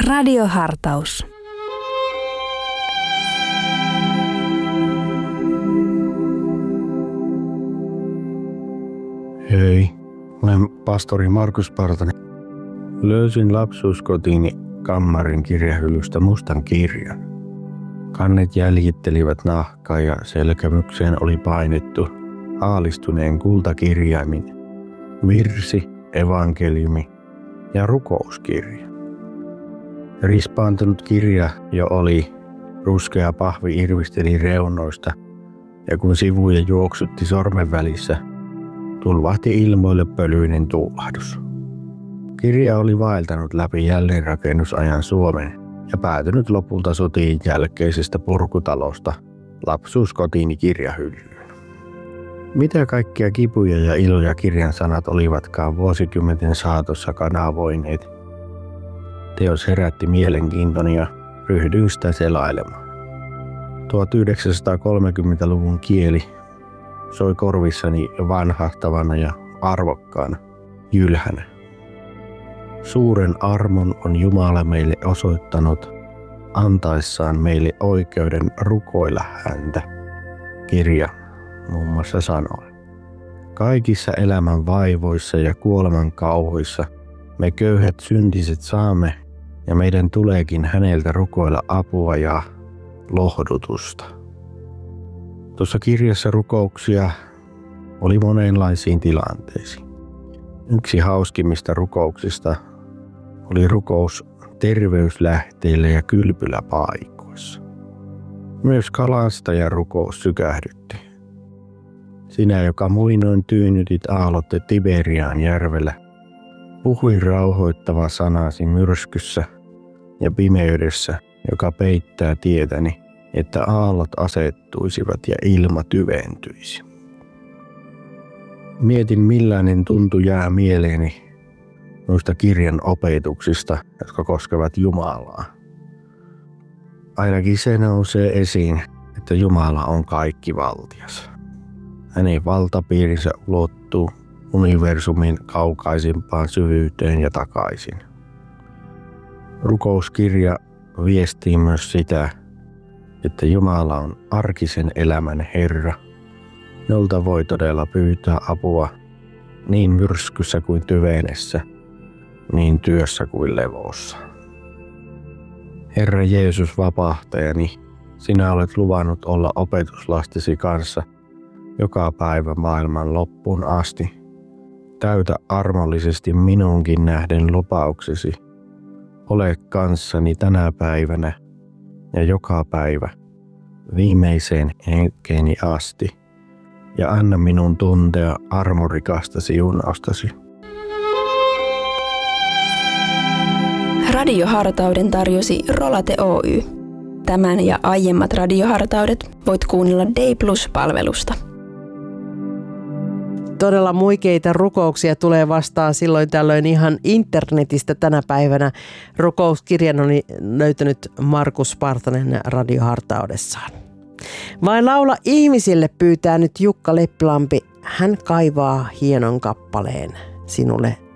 Radiohartaus. Hei, olen pastori Markus Partanen. Löysin lapsuuskotiini kammarin kirjahyllystä mustan kirjan. Kannet jäljittelivät nahkaa ja selkämykseen oli painettu aalistuneen kultakirjaimin virsi, evankeliumi ja rukouskirja. Rispaantunut kirja jo oli, ruskea pahvi irvisteli reunoista ja kun sivuja juoksutti sormen välissä, tulvahti ilmoille pölyinen tuulahdus. Kirja oli vaeltanut läpi jälleenrakennusajan Suomen ja päätynyt lopulta sotien jälkeisestä purkutalosta lapsuuskotiini kirjahyllyyn. Mitä kaikkia kipuja ja iloja kirjan sanat olivatkaan vuosikymmenten saatossa kanavoineet. Teos herätti mielenkiintoni ja ryhdyin sitä selailemaan. 1930-luvun kieli soi korvissani vanhahtavana ja arvokkaana, jylhänä. Suuren armon on Jumala meille osoittanut antaessaan meille oikeuden rukoilla häntä, kirja muun muassa sanoo. Kaikissa elämän vaivoissa ja kuoleman kauhuissa me köyhät syntiset saamme ja meidän tuleekin häneltä rukoilla apua ja lohdutusta. Tuossa kirjassa rukouksia oli monenlaisiin tilanteisiin. Yksi hauskimmista rukouksista oli rukous terveyslähteille ja kylpyläpaikoissa. Myös kalastajan rukous sykähdytti. Sinä, joka muinoin tyynnytit aallotte Tiberiaan järvellä, puhui rauhoittava sanasi myrskyssä ja pimeydessä, joka peittää tietäni, että aallot asettuisivat ja ilma tyventyisi. Mietin, millainen tuntu jää mieleeni noista kirjan opetuksista, jotka koskevat Jumalaa. Ainakin se nousee esiin, että Jumala on kaikkivaltias. Hänen valtapiirinsä ulottuu universumin kaukaisimpaan syvyyteen ja takaisin. Rukouskirja viestii myös sitä, että Jumala on arkisen elämän Herra, jolta voi todella pyytää apua niin myrskyssä kuin tyvenessä, niin työssä kuin levossa. Herra Jeesus vapahtajani, sinä olet luvannut olla opetuslastesi kanssa joka päivä maailman loppuun asti. Täytä armollisesti minunkin nähden lupauksesi. Ole kanssani tänä päivänä ja joka päivä viimeiseen henkeeni asti ja anna minun tuntea armorikasta siunaustasi. Radiohartauden tarjosi Rolate Oy. Tämän ja aiemmat radiohartaudet voit kuunnella Day Plus-palvelusta. Todella muikeita rukouksia tulee vastaan silloin tällöin ihan internetistä tänä päivänä. Rukouskirjan on löytänyt Markus Partanen radiohartaudessaan. Vain laula ihmisille pyytää nyt Jukka Leppilampi. Hän kaivaa hienon kappaleen sinulle